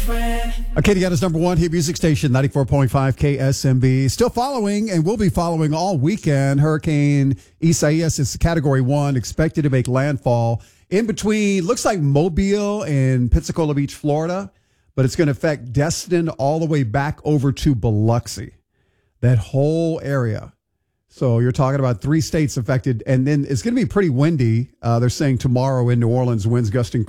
Acadiana's number one hit music station, 94.5 KSMB. Still following and will be following all weekend. Hurricane Isaias is Category 1, expected to make landfall in between, looks like Mobile and Pensacola Beach, Florida, but it's going to affect Destin all the way back over to Biloxi, that whole area. So you're talking about 3 states affected, and then it's going to be pretty windy. They're saying tomorrow in New Orleans, winds gusting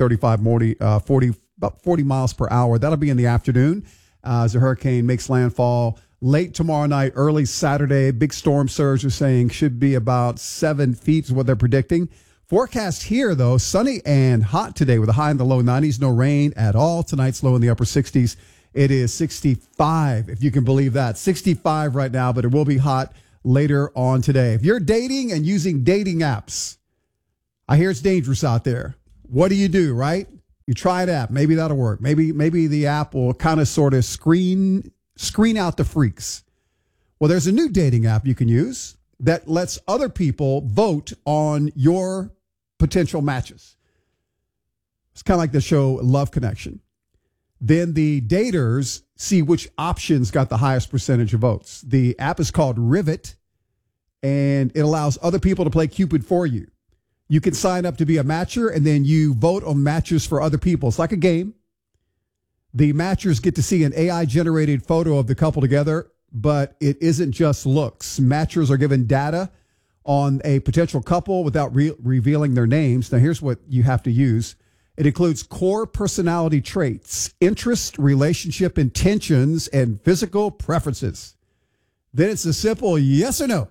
40 miles per hour. That'll be in the afternoon as the hurricane makes landfall. Late tomorrow night, early Saturday, big storm surge, they're saying should be about 7 feet is what they're predicting. Forecast here, though, sunny and hot today with a high in the low 90s. No rain at all. Tonight's low in the upper 60s. It is 65, if you can believe that. 65 right now, but it will be hot later on today. If you're dating and using dating apps, I hear it's dangerous out there. What do, right? You try an app. Maybe that'll work. Maybe the app will kind of sort of screen out the freaks. Well, there's a new dating app you can use that lets other people vote on your potential matches. It's kind of like the show Love Connection. Then the daters see which options got the highest percentage of votes. The app is called Rivet, and it allows other people to play Cupid for you. You can sign up to be a matcher, and then you vote on matches for other people. It's like a game. The matchers get to see an AI-generated photo of the couple together, but it isn't just looks. Matchers are given data on a potential couple without revealing their names. Now, here's what you have to use. It includes core personality traits, interest, relationship intentions, and physical preferences. Then it's a simple yes or no.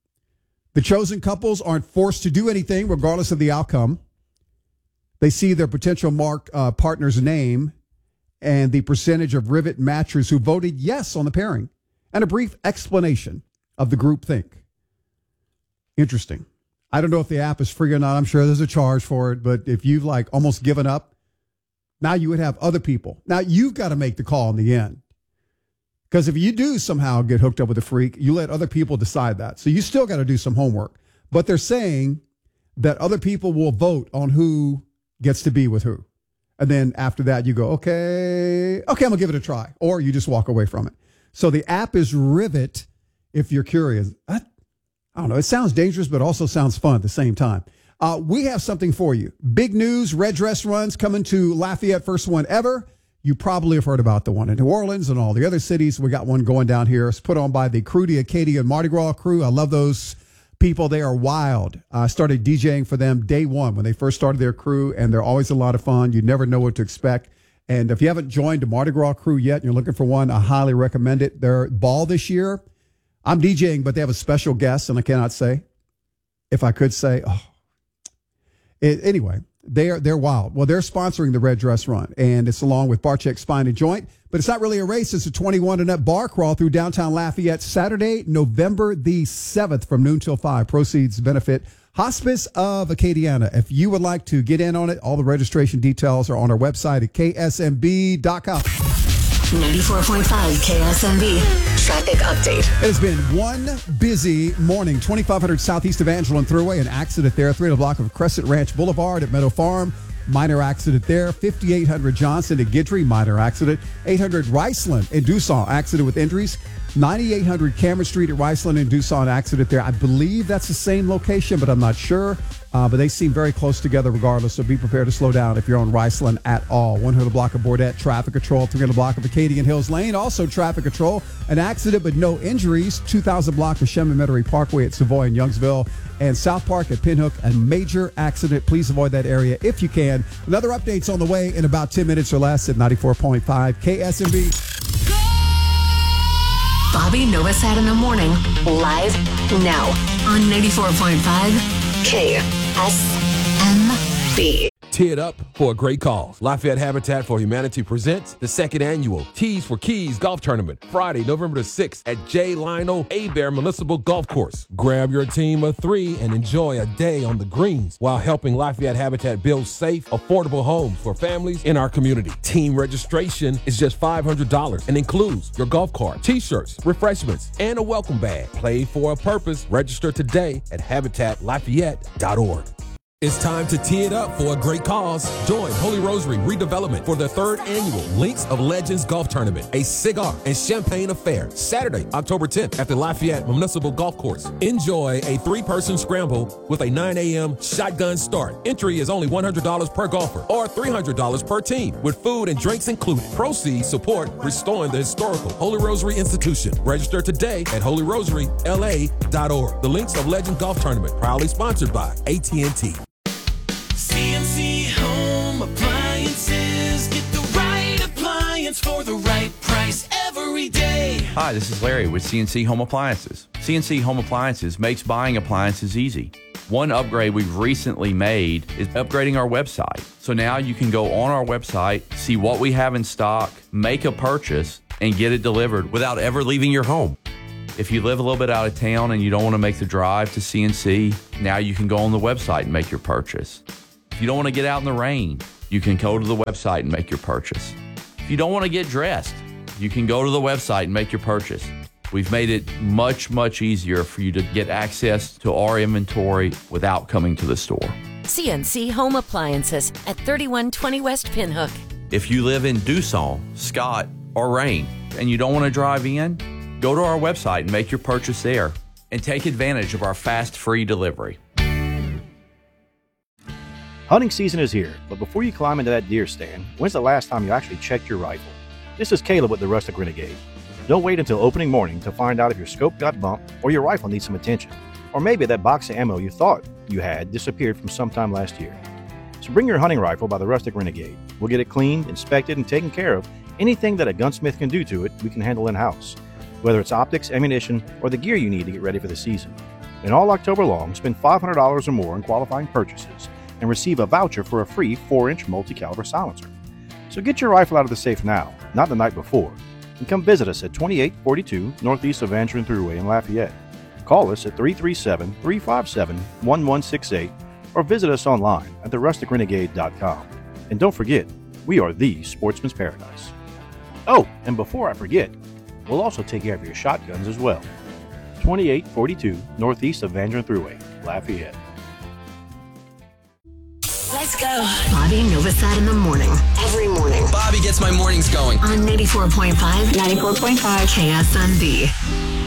The chosen couples aren't forced to do anything regardless of the outcome. They see their potential partner's name and the percentage of Rivet matchers who voted yes on the pairing, and a brief explanation of the group think. Interesting. I don't know if the app is free or not. I'm sure there's a charge for it, but if you've almost given up, now you would have other people. Now you've got to make the call in the end. Because if you do somehow get hooked up with a freak, you let other people decide that. So you still got to do some homework. But they're saying that other people will vote on who gets to be with who. And then after that, you go, okay, I'm going to give it a try. Or you just walk away from it. So the app is Rivet, if you're curious. I don't know. It sounds dangerous, but also sounds fun at the same time. We have something for you. Big news, red dress runs coming to Lafayette, first one ever. You probably have heard about the one in New Orleans and all the other cities. We got one going down here. It's put on by the Crew de Acadia and Mardi Gras crew. I love those people. They are wild. I started DJing for them day one when they first started their crew, and they're always a lot of fun. You never know what to expect. And if you haven't joined the Mardi Gras crew yet and you're looking for one, I highly recommend it. Their ball this year, I'm DJing, but they have a special guest, and I cannot say. If I could say, anyway, they're wild. Well, they're sponsoring the Red Dress Run, and it's along with Barcheck Spine and Joint. But it's not really a race. It's a 21 and up bar crawl through downtown Lafayette, Saturday, November the 7th from noon till 5. Proceeds benefit Hospice of Acadiana. If you would like to get in on it, all the registration details are on our website at ksmb.com. 94.5 KSMB traffic update. It has been one busy morning. 2500 Southeast Evangeline Thruway, an accident there. 3 block of Crescent Ranch Boulevard at Meadow Farm. Minor accident there. 5800 Johnson at Gidry, minor accident. 800 Riceland in Dusson, accident with injuries. 9800 Cameron Street at Riceland and Dusson, accident there. I believe that's the same location, but I'm not sure. But they seem very close together regardless, so be prepared to slow down if you're on Riceland at all. 100 block of Bordette, traffic control. 300 block of Acadian Hills Lane, also traffic control. An accident but no injuries. 2000 block of Shemin Metairie Parkway at Savoy and Youngsville. And South Park at Pinhook, a major accident. Please avoid that area if you can. Another update's on the way in about 10 minutes or less at 94.5 KSMB. Bobby Novosad in the morning, live now on 94.5 KSMB. Tee it up for a great cause. Lafayette Habitat for Humanity presents the second annual Tees for Keys Golf Tournament, Friday, November the 6th at J. Lionel Hebert Municipal Golf Course. Grab your team of 3 and enjoy a day on the greens while helping Lafayette Habitat build safe, affordable homes for families in our community. Team registration is just $500 and includes your golf cart, t-shirts, refreshments, and a welcome bag. Play for a purpose. Register today at habitatlafayette.org. It's time to tee it up for a great cause. Join Holy Rosary Redevelopment for the 3rd annual Links of Legends Golf Tournament, a cigar and champagne affair, Saturday, October 10th at the Lafayette Municipal Golf Course. Enjoy a 3-person scramble with a 9 a.m. shotgun start. Entry is only $100 per golfer or $300 per team, with food and drinks included. Proceeds support restoring the historical Holy Rosary Institution. Register today at holyrosary.la.org. The Links of Legends Golf Tournament, proudly sponsored by AT&T. CNC Home Appliances. Get the right appliance for the right price every day. Hi, this is Larry with CNC Home Appliances. CNC Home Appliances makes buying appliances easy. One upgrade we've recently made is upgrading our website. So now you can go on our website, see what we have in stock, make a purchase, and get it delivered without ever leaving your home. If you live a little bit out of town and you don't want to make the drive to CNC, now you can go on the website and make your purchase. If you don't want to get out in the rain, you can go to the website and make your purchase. If you don't want to get dressed, you can go to the website and make your purchase. We've made it much, much easier for you to get access to our inventory without coming to the store. CNC Home Appliances at 3120 West Pinhook. If you live in Dusson, Scott, or Rain, and you don't want to drive in, go to our website and make your purchase there, and take advantage of our fast, free delivery. Hunting season is here, but before you climb into that deer stand, when's the last time you actually checked your rifle? This is Caleb with the Rustic Renegade. Don't wait until opening morning to find out if your scope got bumped or your rifle needs some attention. Or maybe that box of ammo you thought you had disappeared from sometime last year. So bring your hunting rifle by the Rustic Renegade. We'll get it cleaned, inspected, and taken care of. Anything that a gunsmith can do to it, we can handle in-house. Whether it's optics, ammunition, or the gear you need to get ready for the season. And all October long, spend $500 or more in qualifying purchases and receive a voucher for a free 4-inch multi-caliber silencer. So get your rifle out of the safe now, not the night before, and come visit us at 2842 northeast of Van Trent Thruway in Lafayette. Call us at 337-357-1168 or visit us online at therusticrenegade.com. And don't forget, we are the Sportsman's Paradise. Oh, and before I forget, we'll also take care of your shotguns as well. 2842 northeast of Van Trent Thruway, Lafayette. Let's go. Bobby Novosad in the morning. Every morning. Bobby gets my mornings going. On 94.5. 94.5. KSMB.